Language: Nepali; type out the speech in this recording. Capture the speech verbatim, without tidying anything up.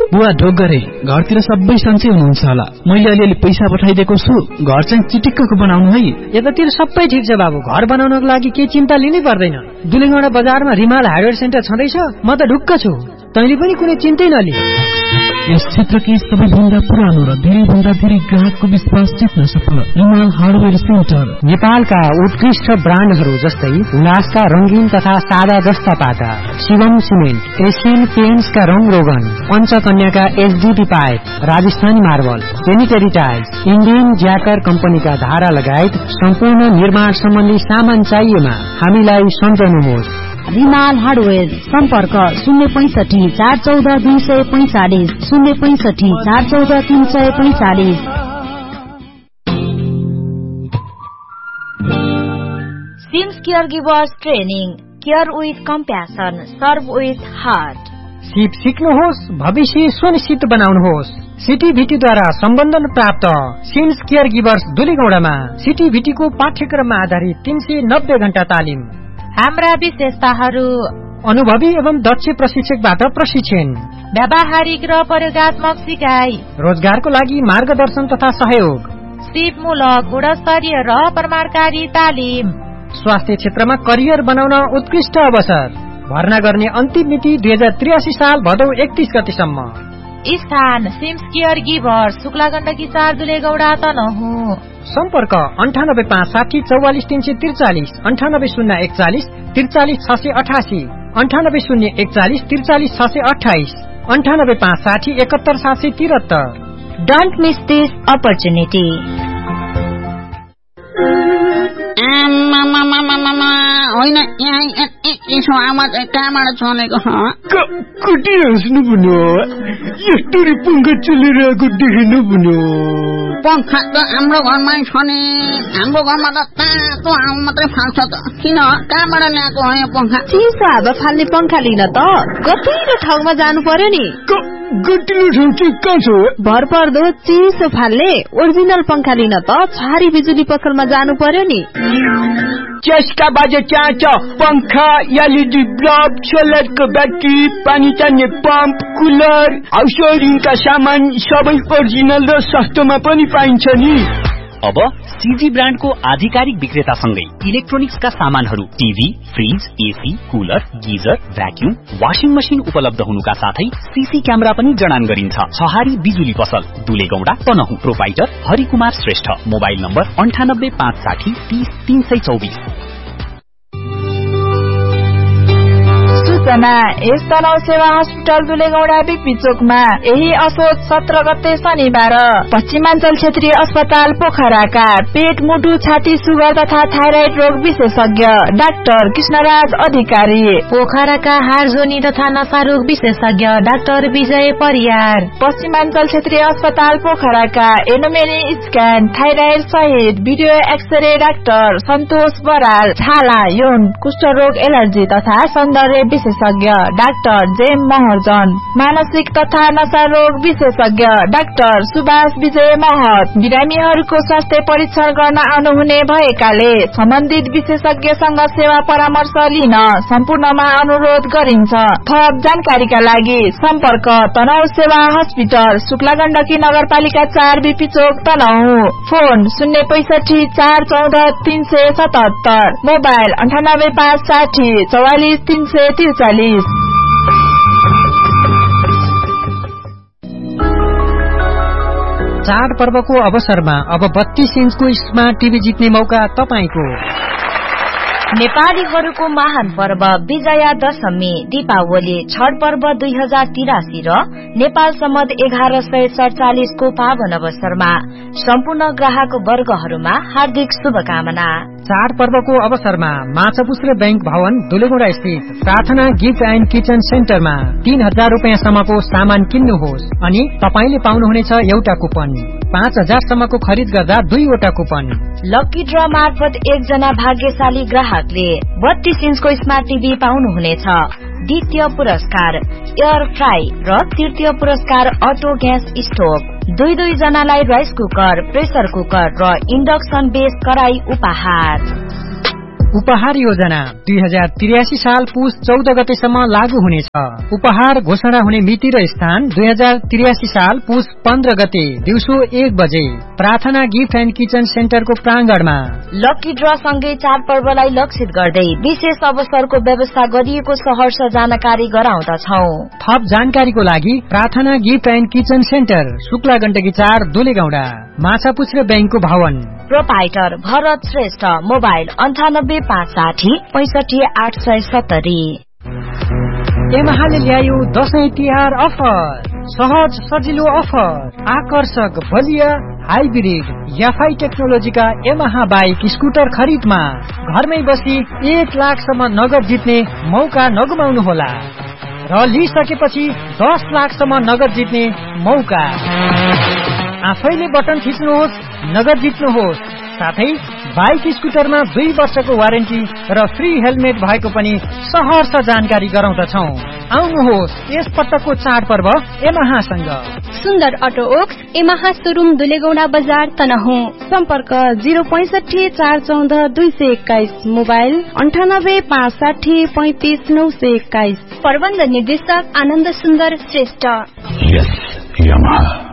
बुवा ढोक गरे, घरतिर सबै सन्चै हुनुहुन्छ होला। मैले अलिअलि पैसा पठाइदिएको छु, घर चाहिँ चिटिक्कको बनाउनु है। यतातिर सबै ठिक छ बाबु, घर बनाउनको लागि केही चिन्ता लिनै पर्दैन। दुलेगौडा बजारमा रिमाल हार्डवेयर सेन्टर छँदैछ, म त ढुक्क छु। तैँले पनि कुनै चिन्तै नलि। यस क्षेत्रकै सबैभन्दा पुरानो र धेरैभन्दा धेरै ग्राहकको विश्वास जित्न सफल रिमाल हार्डवेयर सेन्टर। नेपालका उत्कृष्ट ब्रान्डहरू जस्तै उल्लासका रंगीन तथा सादा जस्ता पाटा, शिवम सिमेन्ट, एशियन पेन्ट्सका रंग रोगन, पञ्चकन्याका HDP pipe, Rajasthani marble, sanitary tiles, Indian ज्याकर कम्पनीका धारा लगायत सम्पूर्ण निर्माण सम्बन्धी सामान चाहिएमा हामीलाई सम्झनुहोस्। रिमाल हार्डवेयर, सम्पर्क शून्य पैंसठी चार चौध दुई सय पैंचालिस शून्य पैंसठी चार चौध तीन सय पैंचालिस। Seems care givers training, care with compassion, serve with heart. सिप सिक्नुहोस्, भविष्य सुनिश्चित बनाउनुहोस्। सिटीभिटीद्वारा सम्बन्धन प्राप्त सिम्स केयर गिभर्स दुलेगौडामा सिटीभिटीको पाठ्यक्रममा आधारित तीन सय नब्बे घण्टा तालिम। हाम्रा विशेषताहरू: अनुभवी एवं दक्ष प्रशिक्षकबाट प्रशिक्षण, व्यावहारिक र प्रयोगात्मक सिकाइ, रोजगारको लागि मार्गदर्शन तथा सहयोग, सिपमूलक गुणस्तरीय र प्रमाणकारी तालिम, स्वास्थ्य क्षेत्रमा करियर बनाउन उत्कृष्ट अवसर। भर्ना गर्ने अन्तिम मिति दुई हजार त्रियासी साल भदौ एकतीस गतिसम्म। स्थान seems care givers, Shukla Gandaki चार, दुलेगौडा तनहु। सम्पर्क अन्ठानब्बे पाँच साठी चौवालिस तीन सय त्रिचालिस, अन्ठानब्बे शून्य एकचालिस त्रिचालिस छ सय अठासी, अन्ठानब्बे शून्य एकचालिस त्रिचालिस छ सय अठाइस, अन्ठानब्बे पाँच साठी एकहत्तर सात सय त्रिहत्तर। Don't miss this opportunity. होइन यसो आवाज कहाँबाट चलेको? कति हाँस्नु भन्यो, यस्तरी पंखा चलिरहेको देखिनु भन्यो। पंखा त हाम्रो घरमै छ नि, हाम्रो घरमा त तातो हावा मात्रै फाल्छ त। किन, कहाँबाट ल्याएको हो यो पंखा? चिसो हावा फाल्ने पंखा लिन त गतिलो ठाउँमा जानु पर्यो नि। गतिलो ठाउँ चाहिँ कहाँ छ? भर पर्दो चिसो फाल्ने ओरिजिनल पंखा लिन त छहारी बिजुली पसलमा जानु पर्यो नि। चस्का बाजे चाँच, पंखा, एलईडी बल्ब, सोलरको ब्याट्री, पानी तान्ने पम्प, कुलर, हाउस होल्डिङका सामान सबै ओरिजिनल र सस्तोमा पनि पाइन्छ नि। अब सीजी ब्रान्डको आधिकारिक विक्रेतासँगै इलेक्ट्रोनिक्सका सामानहरू, TV, fridge, AC, cooler, geyser, vacuum, washing machine उपलब्ध हुनुका साथै सीसी क्यामेरा पनि जडान गरिन्छ। छहारी बिजुली पसल, दुलेगौडा Tanahun. Proprietor Harikumar Shrestha. Mobile number अन्ठानब्बे पाँच साठी तीस तीन सय चौबिस। सूचना यस तनहु सेवा हस्पिटल दुलेगौडा बिपी चोकमा यही असोज सत्र गते शनिबार पश्चिमाञ्चल क्षेत्रीय अस्पताल पोखराका पेट, मुटु, छाती, सुगर तथा थाइराइड रोग विशेषज्ञ डाक्टर कृष्णराज अधिकारी, पोखराका हार्जोनी तथा नशा रोग विशेषज्ञ डाक्टर विजय परियार, पश्चिमाञ्चल क्षेत्रीय अस्पताल पोखराका एनोमेली स्क्यान, थाइराइड सहित भिडियो एक्सरे डाक्टर सन्तोष बराल, छाला, यौन, कुष्ठ रोग, एलर्जी तथा सौन्दर्य विशेषज्ञ डाक्टर जेम महर्जन, मानसिक तथा नशा रोग विशेषज्ञ डाक्टर सुभाष विजय महत, बिरामीहरूको स्वास्थ्य परीक्षण गर्न आउनुहुने भएकाले सम्बन्धित विशेषज्ञसँग सेवा परामर्श लिन सम्पूर्णमा अनुरोध गरिन्छ। थप जानकारीका लागि सम्पर्क तनहु सेवा हस्पिटल, शुक्ला गण्डकी नगरपालिका चार, बिपी चोक तनहु। फोन शून्य पैंसठी चार चौध तीन सय सतहत्तर, मोबाइल अन्ठानब्बे पाँच साठी चौवालिस तीन सय त्रिचालिस। चाड पर्वको अवसरमा अब बत्तीस इन्चको स्मार्ट टिभी जित्ने मौका तपाईको। नेपालीहरूको महान पर्व विजया दशमी, दीपावली, छठ पर्व दुई हजार तिरासी र नेपाल सम्मत एघार सय सडचालिस को पावन अवसरमा सम्पूर्ण ग्राहक वर्गहरूमा हार्दिक शुभकामना। चाड पर्वको अवसरमा माछापुछ्रे बैंक भवन दुलेगौडा स्थित प्रार्थना गिफ्ट एन्ड किचन सेन्टरमा तीन हजार रुपियाँसम्मको सामान किन्नुहोस् अनि तपाईले पाउनुहुनेछ एउटा कुपन। पाँच हजार सम्मको खरिद गर्दा दुईवटा कुपन। लकी ड्र मार्फत एकजना भाग्यशाली ग्राहकले बत्तीस इन्चको स्मार्ट टिभी पाउनुहुनेछ। द्वितीय पुरस्कार एयर फ्राई र तृतीय पुरस्कार अटो ग्यास स्टोभ। दुई दुई जनालाई राइस कुकर, प्रेसर कुकर र इन्डक्सन बेस कराई उपहार। उपहार योजना दुई हजार त्रियासी साल पुस चौध गतेसम्म लागू हुनेछ। उपहार घोषणा हुने मिति र स्थान दुई हजार त्रियासी साल पुस पन्ध्र गते दिउँसो एक बजे प्रार्थना gift and kitchen सेन्टरको प्राङ्गणमा। Lucky draw सँगै चाडपर्वलाई लक्षित गर्दै विशेष अवसरको व्यवस्था गरिएको सहर्ष जानकारी गराउँदछौ। थप जानकारीको लागि प्रार्थना gift and kitchen centre Shukla Gandaki चार दुलेगौडा माछापुच्छ्रे बैंकको भवन। प्रोपाइटर भरत श्रेष्ठ। मोबाइल अन्ठानब्बे पाँच साठी पैसठी आठ सय सत्तरी। एमाहाले ल्यायो दशैं तिहार अफर। सहज सजिलो अफर, आकर्षक बलिया हाइब्रिड एफआई टेक्नोलोजीका एमाहा बाइक स्कुटर खरिदमा घरमै बसी एक लाखसम्म नगद जित्ने मौका नगुमाउनुहोला र लिइसकेपछि दस लाखसम्म नगद जित्ने मौका। आफैले बटन थिच्नुहोस्, नगद जित्नुहोस्। साथै बाइक स्कुटरमा दुई वर्षको वारेन्टी र फ्री हेलमेट भएको पनि सहर्ष जानकारी गराउँदछौ। आउनुहोस् यस पटकको चाडपर्व एमाहासँग। सुन्दर अटो ओक्स एमाहा सोरुम दुलेगौडा बजार तनहुँ। सम्पर्क जिरो पैसठी चार चौध दुई सय एक्काइस। मोबाइल अन्ठानब्बे पाँच साठी पैंतिस नौ सय एक्काइस। प्रबन्ध निर्देशक आनन्द सुन्दर श्रेष्ठ। यस, यामाहा।